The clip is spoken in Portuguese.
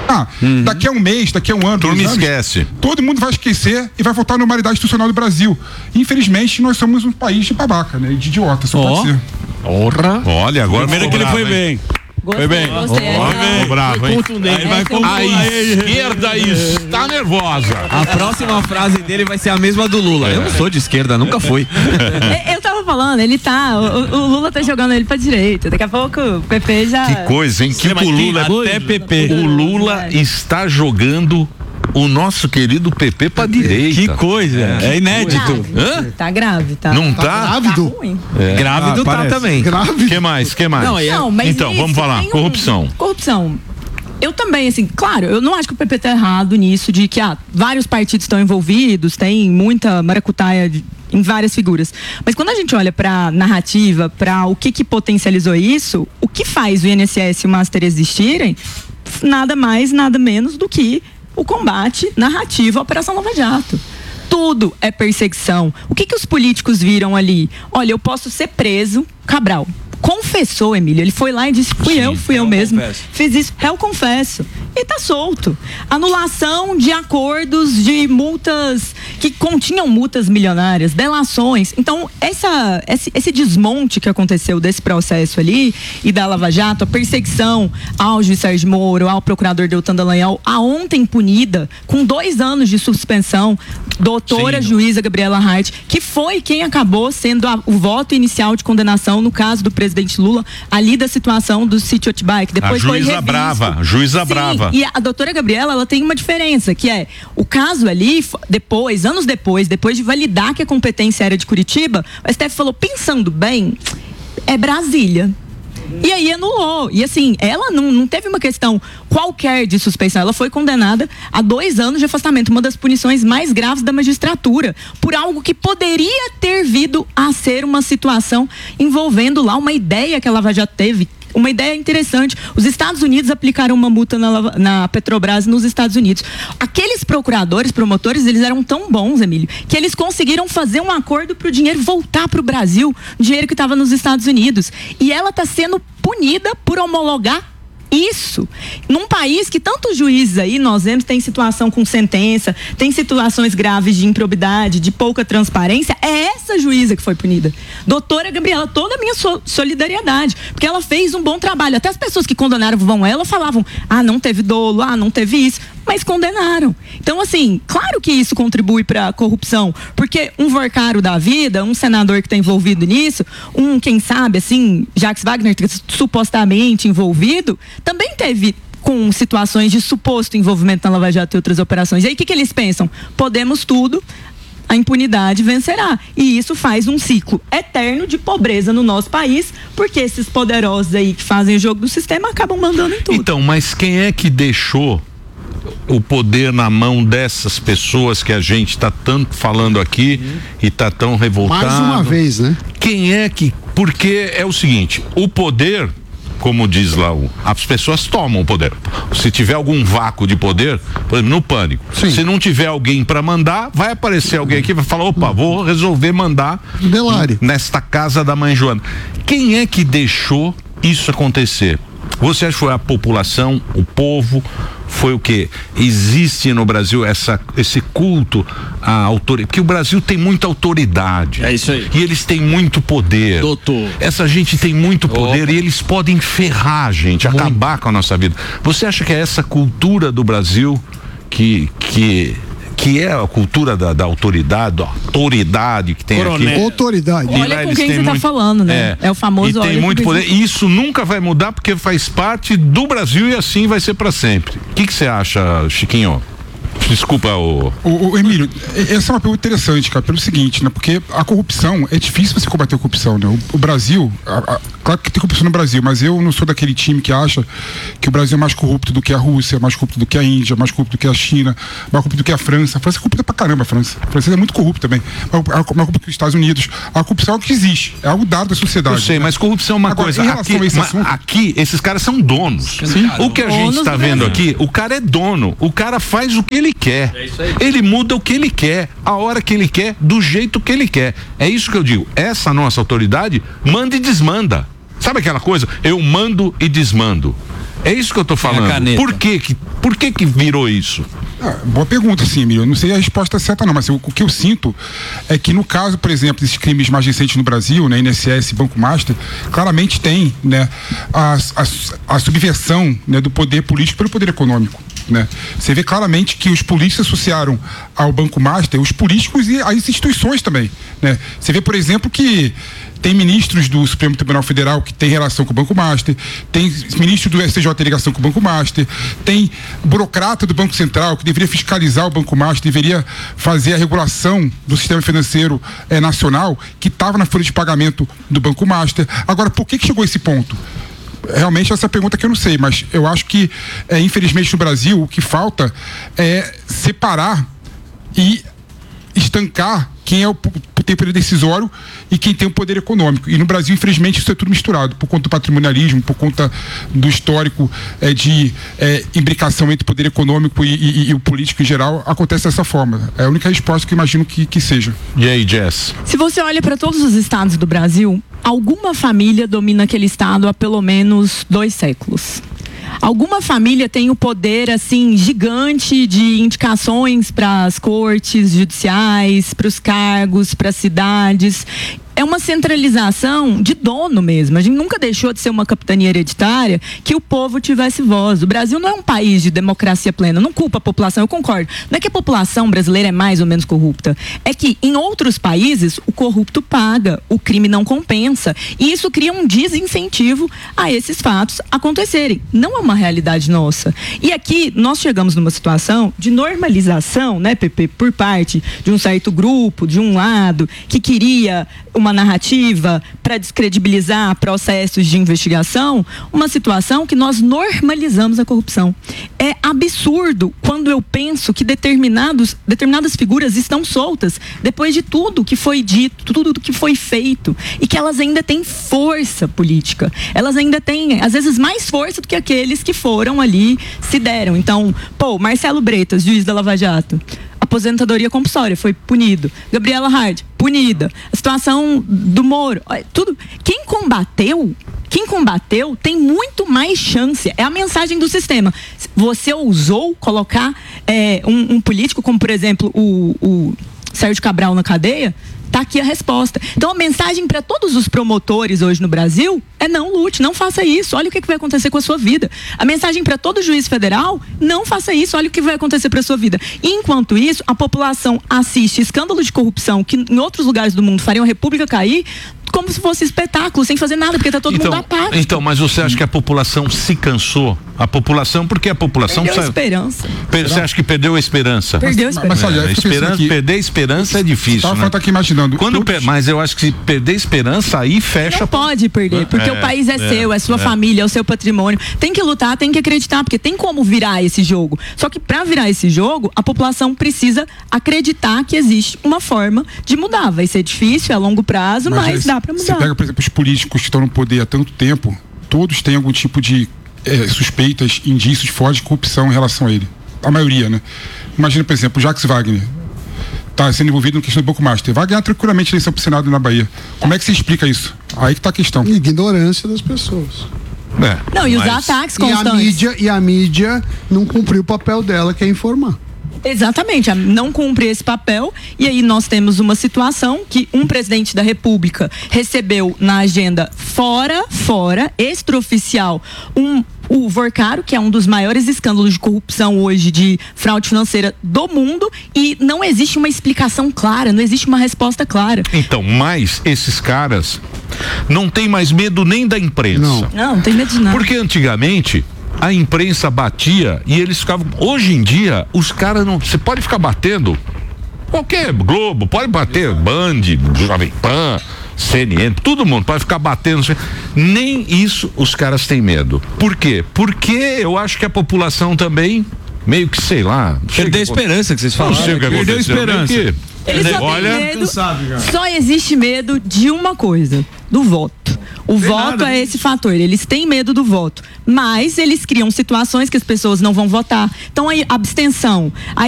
Daqui a um mês, daqui a um ano, turma esquece. Todo mundo vai esquecer e vai voltar à normalidade institucional do Brasil. Infelizmente, nós somos um país de babaca, né? De idiota, só pode ser. Olha, agora primeiro que ele foi bem. Gostei, Foi bem. Gostei. Bravo, hein? A esquerda está nervosa. A próxima frase dele vai ser a mesma do Lula. Eu não sou de esquerda, nunca fui. Eu tava falando, ele tá. O Lula tá jogando ele pra direita. Daqui a pouco o PP já. Que coisa, hein? Que o Lula até PP. O Lula está jogando o nosso querido PP pra direita. Que coisa, é inédito. Tá grave, tá? Não tá? Grávido? Tá ruim. Grávido tá também. Grave. Que mais? Não, mas então, vamos falar. Corrupção. Eu também, assim, claro, eu não acho que o PP tá errado nisso, de que vários partidos estão envolvidos, tem muita maracutaia em várias figuras. Mas quando a gente olha pra narrativa, pra o que potencializou isso, o que faz o INSS e o Master existirem, nada mais, nada menos do que o combate narrativo à Operação Lava Jato. Tudo é perseguição. O que os políticos viram ali? Olha, eu posso ser preso, Cabral confessou, Emílio, ele foi lá e disse, fui eu mesmo, fiz isso, réu confesso, e tá solto. Anulação de acordos de multas que continham multas milionárias, delações. Então, esse desmonte que aconteceu desse processo ali e da Lava Jato, a perseguição ao juiz Sérgio Moro, ao procurador Deltan Dallagnol, a ontem punida com 2 anos de suspensão, doutora juíza Gabriela Hart, que foi quem acabou sendo o voto inicial de condenação no caso do presidente Lula, ali da situação do sítio Atibaia, que depois foi revisto. Juíza brava. E a doutora Gabriela, ela tem uma diferença, que é, o caso ali, anos depois de validar que a competência era de Curitiba, o STF falou, pensando bem, é Brasília. E aí anulou. E assim, ela não teve uma questão qualquer de suspeição. Ela foi condenada a 2 anos de afastamento, uma das punições mais graves da magistratura, por algo que poderia ter vindo a ser uma situação envolvendo lá uma ideia que a Lava Jato teve. Uma ideia interessante. Os Estados Unidos aplicaram uma multa na Petrobras nos Estados Unidos. Aqueles procuradores, promotores, eles eram tão bons, Emílio, que eles conseguiram fazer um acordo para o dinheiro voltar para o Brasil, dinheiro que estava nos Estados Unidos. E ela está sendo punida por homologar isso, num país que tantos juízes aí, nós vemos, tem situação com sentença, tem situações graves de improbidade, de pouca transparência, é essa juíza que foi punida. Doutora Gabriela, toda a minha solidariedade, porque ela fez um bom trabalho. Até as pessoas que condenaram ela falavam, não teve dolo, não teve isso, mas condenaram. Então, assim, claro que isso contribui para a corrupção, porque um Vorcaro da vida, um senador que está envolvido nisso, quem sabe, assim, Jacques Wagner, supostamente envolvido, também teve com situações de suposto envolvimento na Lava Jato e outras operações. E aí, o que eles pensam? Podemos tudo, a impunidade vencerá. E isso faz um ciclo eterno de pobreza no nosso país, porque esses poderosos aí que fazem o jogo do sistema acabam mandando em tudo. Então, mas quem é que deixou o poder na mão dessas pessoas que a gente está tanto falando aqui e está tão revoltado? Mais uma vez, né? Quem é que... Porque é o seguinte, o poder, como diz lá, as pessoas tomam o poder. Se tiver algum vácuo de poder, por exemplo, no Pânico, se não tiver alguém para mandar, vai aparecer alguém aqui e vai falar, opa, vou resolver mandar nesta casa da mãe Joana. Quem é que deixou isso acontecer? Você acha que foi a população, o povo? Foi o quê? Existe no Brasil esse culto à autoridade, porque o Brasil tem muita autoridade. É isso aí. E eles têm muito poder. Doutor. Essa gente tem muito poder e eles podem ferrar a gente, acabar com a nossa vida. Você acha que é essa cultura do Brasil que é a cultura da autoridade que tem Coronel. aqui? Autoridade. Olha com quem você está falando, né? É o famoso... E tem muito poder. E isso nunca vai mudar porque faz parte do Brasil e assim vai ser para sempre. O que você acha, Chiquinho? Desculpa, o Emílio, essa é uma pergunta interessante, cara, pelo seguinte, né? Porque a corrupção, é difícil você combater a corrupção, né? O Brasil, claro que tem corrupção no Brasil, mas eu não sou daquele time que acha que o Brasil é mais corrupto do que a Rússia, mais corrupto do que a Índia, mais corrupto do que a China, mais corrupto do que a França. A França é corrupta pra caramba, a França. A França é muito corrupta também. Mais corrupta que os Estados Unidos. A corrupção é algo que existe, é algo dado da sociedade. Eu sei, mas corrupção é uma coisa. Aqui, esses caras são donos. Sim. O que a gente está vendo aqui, o cara é dono, o cara faz o que ele quer. Ele muda o que ele quer, a hora que ele quer, do jeito que ele quer. É isso que eu digo. Essa nossa autoridade manda e desmanda. Sabe aquela coisa? Eu mando e desmando. É isso que eu tô falando. Por que virou isso? Boa pergunta, sim, Emílio. Eu não sei a resposta certa, não, mas o que eu sinto é que no caso, por exemplo, desses crimes mais recentes no Brasil, né, INSS e Banco Master, claramente tem, né, a subversão, né, do poder político pelo poder econômico. Né? Você vê claramente que os políticos se associaram ao Banco Master, os políticos e as instituições também. Né? Você vê, por exemplo, que tem ministros do Supremo Tribunal Federal que tem relação com o Banco Master, tem ministro do STJ que tem ligação com o Banco Master, tem burocrata do Banco Central que deveria fiscalizar o Banco Master, deveria fazer a regulação do sistema financeiro nacional, que estava na folha de pagamento do Banco Master. Agora, por que chegou a esse ponto? Realmente essa pergunta que eu não sei, mas eu acho que, infelizmente, no Brasil, o que falta é separar e estancar quem tem poder decisório e quem tem o poder econômico. E no Brasil, infelizmente, isso é tudo misturado, por conta do patrimonialismo, por conta do histórico de imbricação entre o poder econômico e o político em geral, acontece dessa forma. É a única resposta que eu imagino que seja. E aí, Jess? Se você olha para todos os estados do Brasil, alguma família domina aquele estado há pelo menos 2 séculos. Alguma família tem o poder, assim, gigante de indicações para as cortes judiciais, para os cargos, para as cidades. É uma centralização de dono mesmo. A gente nunca deixou de ser uma capitania hereditária que o povo tivesse voz. O Brasil não é um país de democracia plena. Não culpa a população, eu concordo. Não é que a população brasileira é mais ou menos corrupta. É que em outros países o corrupto paga, o crime não compensa. E isso cria um desincentivo a esses fatos acontecerem. Não é uma realidade nossa. E aqui nós chegamos numa situação de normalização, né, Pepe, por parte de um certo grupo, de um lado, que queria uma narrativa para descredibilizar processos de investigação, uma situação que nós normalizamos a corrupção. É absurdo quando eu penso que determinadas figuras estão soltas depois de tudo que foi dito, tudo que foi feito, e que elas ainda têm força política. Elas ainda têm, às vezes, mais força do que aqueles que foram ali, se deram. Então, Marcelo Bretas, juiz da Lava Jato, aposentadoria compulsória, foi punido. Gabriela Hard, punida. A situação do Moro, tudo. Quem combateu tem muito mais chance. É a mensagem do sistema. Você ousou colocar um político, como por exemplo o Sérgio Cabral na cadeia? Tá aqui a resposta. Então a mensagem para todos os promotores hoje no Brasil é: não lute, não faça isso, olha o que vai acontecer com a sua vida. A mensagem para todo juiz federal: não faça isso, olha o que vai acontecer para a sua vida. E, enquanto isso, a população assiste escândalos de corrupção que em outros lugares do mundo fariam a república cair como se fosse espetáculo, sem fazer nada, porque tá todo mundo apático. Então, mas você acha que a população se cansou? A população, porque a população perdeu a esperança. Você acha que perdeu a esperança? Perdeu a esperança. Mas, perder a esperança é difícil, né? Aqui imaginando. Mas eu acho que se perder a esperança, aí fecha. Não pode perder, porque o país é seu, é sua família, é o seu patrimônio. Tem que lutar, tem que acreditar, porque tem como virar esse jogo. Só que para virar esse jogo, a população precisa acreditar que existe uma forma de mudar. Vai ser difícil, é a longo prazo, mas dá para mudar. Você pega, por exemplo, os políticos que estão no poder há tanto tempo, todos têm algum tipo de suspeitas, indícios fortes de corrupção em relação a ele. A maioria, né? Imagina, por exemplo, o Jacques Wagner está sendo envolvido na questão do Banco Master. Vai ganhar tranquilamente a eleição para o Senado na Bahia. Como é que você explica isso? Aí que está a questão. Ignorância das pessoas. Não, e os ataques constantes. E a mídia não cumpriu o papel dela, que é informar. Exatamente, não cumpre esse papel, e aí nós temos uma situação que um presidente da República recebeu na agenda fora, extraoficial, o Vorcaro, que é um dos maiores escândalos de corrupção hoje, de fraude financeira do mundo, e não existe uma explicação clara, não existe uma resposta clara. Então, mas esses caras não tem mais medo nem da imprensa. Não tem medo de nada. Porque antigamente a imprensa batia e eles ficavam. Hoje em dia, os caras não. Você pode ficar batendo. Qualquer Globo, pode bater. Band, Jovem Pan, CNN, todo mundo pode ficar batendo. Nem isso os caras têm medo. Por quê? Porque eu acho que a população também, meio que, sei lá. Perdeu a esperança que vocês falaram. Não sei o que perdeu a esperança. Ele só tem medo, só existe medo de uma coisa: do voto. O voto é esse fator, eles têm medo do voto, mas eles criam situações que as pessoas não vão votar. Então, a abstenção,